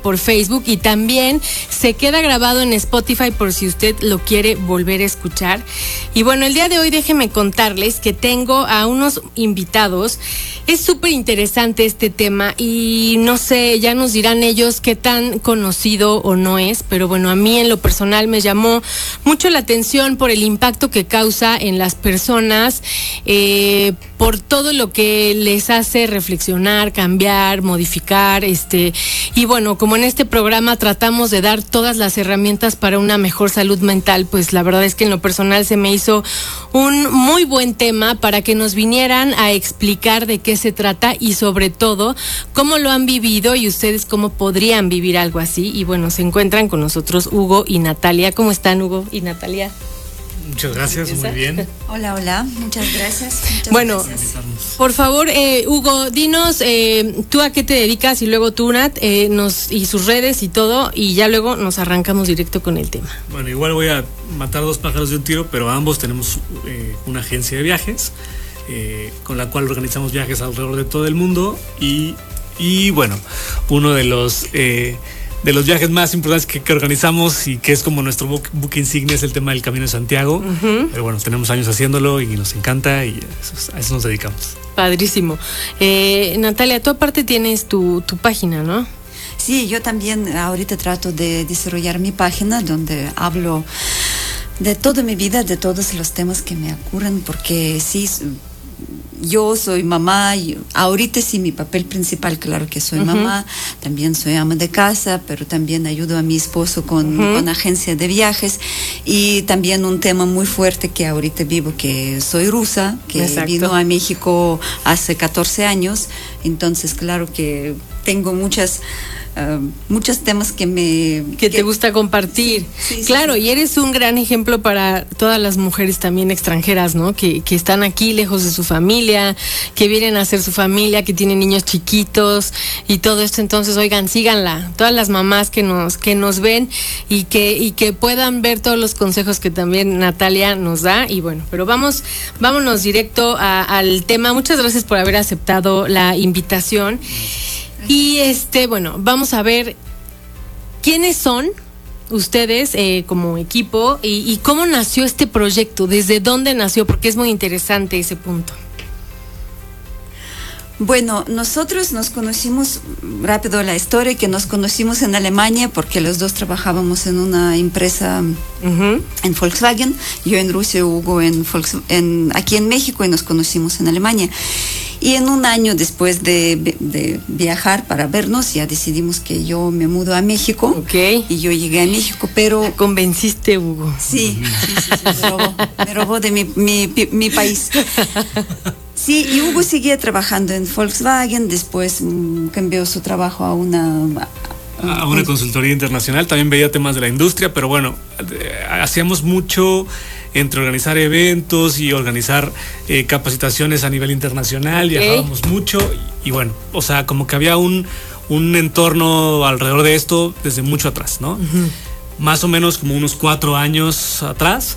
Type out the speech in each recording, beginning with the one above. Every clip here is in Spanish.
por Facebook y también se queda grabado en Spotify por si usted lo quiere volver a escuchar. Y bueno, el día de hoy déjenme contarles que tengo a unos invitados. Es súper interesante este tema y no sé, ya nos dirán ellos qué tan conocido o no es, pero bueno, a mí en lo personal me llamó mucho la atención por el impacto que causa en las personas, por todo lo que les hace reflexionar, cambiar, modificar, y bueno, como en este programa tratamos de dar todas las herramientas para una mejor salud mental, pues la verdad es que en lo personal se me hizo un muy buen tema para que nos vinieran a explicar de qué se trata y sobre todo cómo lo han vivido y ustedes cómo podrían vivir algo así. Y bueno, se encuentran con nosotros Hugo y Natalia. ¿Cómo están, Hugo y Natalia? Muchas gracias, muy bien. Hola, muchas gracias. Bueno, por favor, Hugo, dinos tú a qué te dedicas y luego tú, Nat, y sus redes y todo, y ya luego nos arrancamos directo con el tema. Bueno, igual voy a matar dos pájaros de un tiro, pero ambos tenemos una agencia de viajes, con la cual organizamos viajes alrededor de todo el mundo y bueno, uno de los viajes más importantes que organizamos y que es como nuestro buque insignia es el tema del Camino de Santiago. Uh-huh. Pero bueno, tenemos años haciéndolo y nos encanta y a eso nos dedicamos. Padrísimo. Natalia, tú aparte tienes tu página, ¿no? Sí, yo también ahorita trato de desarrollar mi página donde hablo de toda mi vida, de todos los temas que me ocurren, porque sí, yo soy mamá, ahorita sí mi papel principal, claro que soy mamá, también soy ama de casa, pero también ayudo a mi esposo con agencia de viajes y también un tema muy fuerte que ahorita vivo, que soy rusa, que vino a México hace 14 años, entonces claro que tengo muchos temas que te gusta compartir. Sí, claro, sí. Y eres un gran ejemplo para todas las mujeres también extranjeras, ¿no? Que están aquí lejos de su familia, que vienen a hacer su familia, que tienen niños chiquitos y todo esto. Entonces, oigan, síganla, todas las mamás que nos ven y que puedan ver todos los consejos que también Natalia nos da. Y bueno, pero vámonos directo al tema. Muchas gracias por haber aceptado la invitación. Y bueno, vamos a ver quiénes son ustedes como equipo y cómo nació este proyecto, desde dónde nació, porque es muy interesante ese punto. Bueno, nosotros nos conocimos, rápido la historia, que nos conocimos en Alemania porque los dos trabajábamos en una empresa en Volkswagen, yo en Rusia, Hugo aquí en México, y nos conocimos en Alemania. Y en un año después de viajar para vernos, ya decidimos que yo me mudo a México. Okay. Y yo llegué a México, pero... ¿Te convenciste, Hugo? Sí, me robó de mi país. Sí, y Hugo seguía trabajando en Volkswagen, después cambió su trabajo a una consultoría internacional, también veía temas de la industria, pero bueno, hacíamos mucho entre organizar eventos y organizar capacitaciones a nivel internacional, viajábamos mucho y bueno, o sea, como que había un entorno alrededor de esto desde mucho atrás, ¿no? Más o menos como unos 4 años atrás.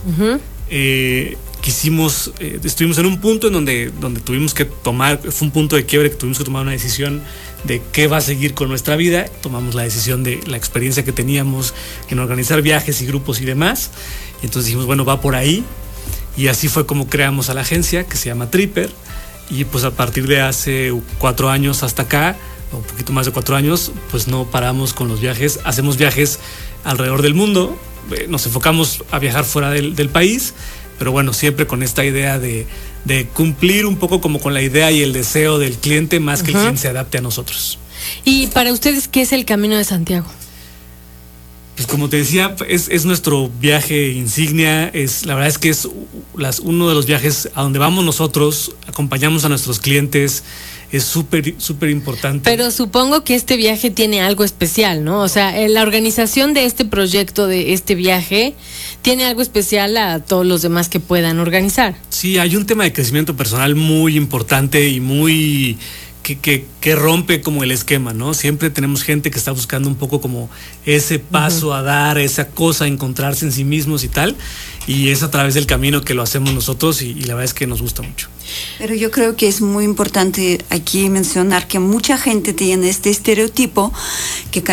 Estuvimos en un punto en donde tuvimos que tomar, fue un punto de quiebre que tuvimos que tomar una decisión de qué va a seguir con nuestra vida. Tomamos la decisión de la experiencia que teníamos en organizar viajes y grupos y demás, y entonces dijimos, bueno, va por ahí, y así fue como creamos a la agencia que se llama Tripper, y pues a partir de hace 4 años hasta acá, o un poquito más de 4 años, pues no paramos con los viajes, hacemos viajes alrededor del mundo, nos enfocamos a viajar fuera del país, pero bueno, siempre con esta idea de cumplir un poco como con la idea y el deseo del cliente, más que el cliente se adapte a nosotros. Y para ustedes, ¿qué es el Camino de Santiago? Pues como te decía, es nuestro viaje insignia, la verdad es que es uno de los viajes a donde vamos nosotros, acompañamos a nuestros clientes, es súper importante. Pero supongo que este viaje tiene algo especial, ¿no? O sea, la organización de este proyecto, de este viaje, tiene algo especial a todos los demás que puedan organizar. Sí, hay un tema de crecimiento personal muy importante y muy... Que rompe como el esquema, ¿no? Siempre tenemos gente que está buscando un poco como ese paso a dar, esa cosa, a encontrarse en sí mismos y tal, y es a través del camino que lo hacemos nosotros y la verdad es que nos gusta mucho. Pero yo creo que es muy importante aquí mencionar que mucha gente tiene este estereotipo que